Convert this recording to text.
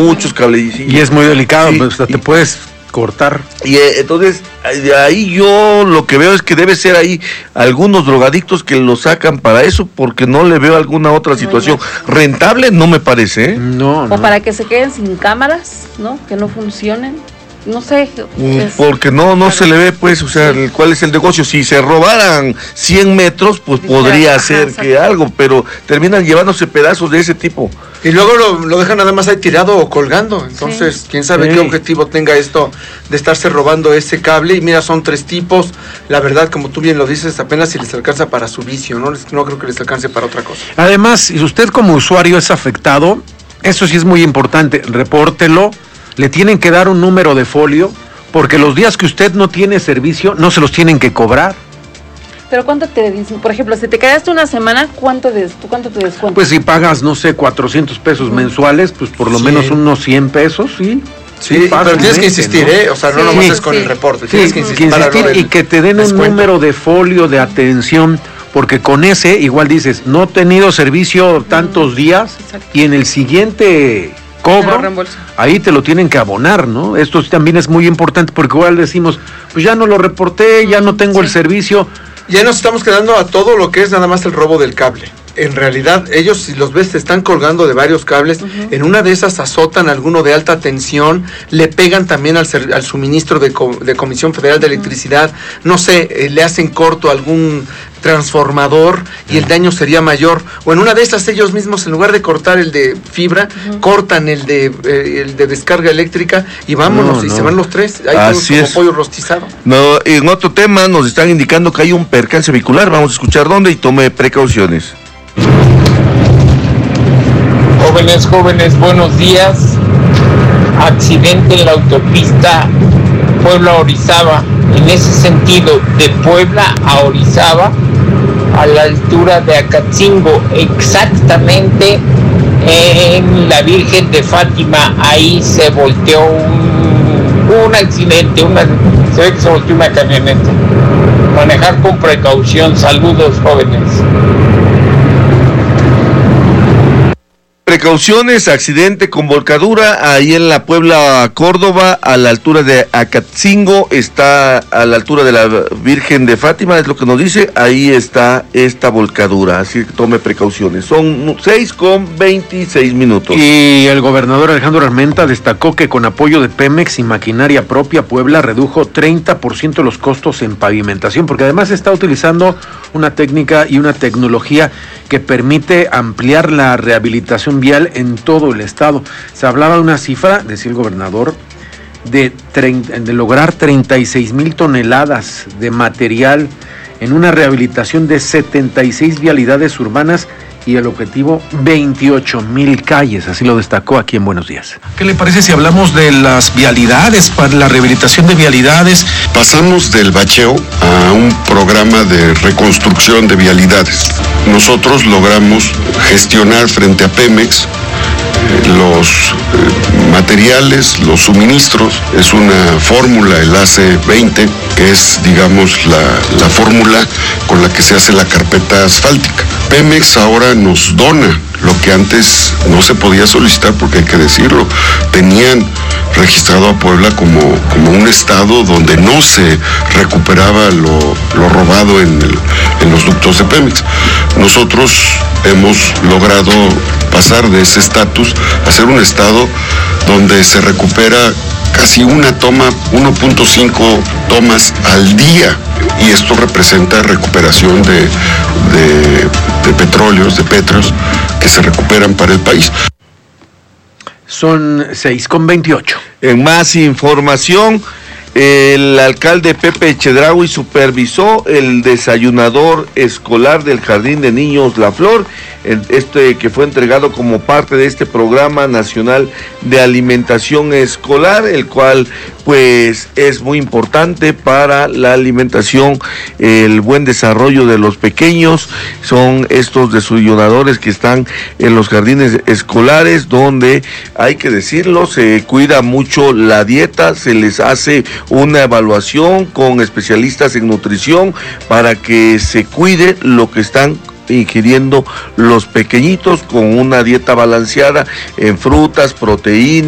muchos cablecillos. Y es muy delicado, Sí, pues, te puedes cortar. Y entonces, de ahí yo lo que veo es que debe ser ahí algunos drogadictos que lo sacan para eso, porque no le veo alguna otra situación rentable, no me parece, ¿eh? No. O para que se queden sin cámaras, ¿no? Que no funcionen. No sé. Porque no se le ve, pues, o sea, cuál es el negocio. Si se robaran 100 metros, pues podría ser que algo, pero terminan llevándose pedazos de ese tipo. Y luego lo dejan nada más ahí tirado o colgando. Entonces, quién sabe qué objetivo tenga esto de estarse robando ese cable. Y mira, son 3 tipos. La verdad, como tú bien lo dices, apenas si les alcanza para su vicio, no creo que les alcance para otra cosa. Además, si usted como usuario es afectado, eso sí es muy importante, repórtelo. Le tienen que dar un número de folio, porque los días que usted no tiene servicio, no se los tienen que cobrar. Pero ¿cuánto te dicen? Por ejemplo, si te quedaste una semana, ¿cuánto te descuentan? Pues si pagas, no sé, 400 pesos mensuales, pues por lo menos unos 100 pesos, sí. Sí, pero tienes que insistir, ¿no? O sea, no nomás es con el reporte. Tienes que insistir y que te den un número de folio de atención, porque con ese igual dices, no he tenido servicio tantos días, y en el siguiente cobro, ahí te lo tienen que abonar, ¿no? Esto también es muy importante, porque igual decimos, pues ya no lo reporté, ya no tengo el servicio. Ya nos estamos quedando a todo lo que es nada más el robo del cable. En realidad, ellos, si los ves, te están colgando de varios cables. En una de esas azotan alguno de alta tensión, le pegan también al suministro de Comisión Federal de Electricidad. No sé, le hacen corto algún transformador y el daño sería mayor. O en una de esas, ellos mismos, en lugar de cortar el de fibra, cortan el de descarga eléctrica y vámonos, se van los 3. Ahí así como es. pollo rostizado. No, en otro tema nos están indicando que hay un percance vehicular. Vamos a escuchar dónde y tome precauciones. Jóvenes, buenos días. Accidente en la autopista Puebla-Orizaba. En ese sentido, de Puebla a Orizaba, a la altura de Acatzingo, exactamente en la Virgen de Fátima. Ahí se volteó un accidente, se ve que se volteó una camioneta. Manejar con precaución. Saludos, jóvenes. Precauciones, accidente con volcadura ahí en la Puebla Córdoba, a la altura de Acatzingo, está a la altura de la Virgen de Fátima, es lo que nos dice, ahí está esta volcadura, así que tome precauciones. Son 6:26. Y el gobernador Alejandro Armenta destacó que con apoyo de Pemex y maquinaria propia, Puebla redujo 30% los costos en pavimentación, porque además está utilizando una técnica y una tecnología que permite ampliar la rehabilitación vial en todo el estado. Se hablaba de una cifra, decía el gobernador, de lograr 36,000 toneladas de material en una rehabilitación de 76 vialidades urbanas y el objetivo 28,000 calles, así lo destacó aquí en Buenos Días. ¿Qué le parece si hablamos de las vialidades, para la rehabilitación de vialidades? Pasamos del bacheo a un programa de reconstrucción de vialidades. Nosotros logramos gestionar frente a Pemex los materiales, los suministros. Es una fórmula, el AC20, que es, digamos, la fórmula con la que se hace la carpeta asfáltica. Pemex ahora nos dona lo que antes no se podía solicitar, porque hay que decirlo, tenían registrado a Puebla como un estado donde no se recuperaba lo robado en los ductos de Pemex. Nosotros hemos logrado pasar de ese estatus a ser un estado donde se recupera casi 1.5 tomas al día, y esto representa recuperación de petróleos, de petros que se recuperan para el país. Son 6:28. En más información, el alcalde Pepe Chedraui supervisó el desayunador escolar del Jardín de Niños La Flor, que fue entregado como parte de este programa nacional de alimentación escolar, el cual pues es muy importante para la alimentación, el buen desarrollo de los pequeños. Son estos desayunadores que están en los jardines escolares, donde, hay que decirlo, se cuida mucho la dieta, se les hace una evaluación con especialistas en nutrición para que se cuide lo que están ingiriendo los pequeñitos, con una dieta balanceada en frutas, proteínas,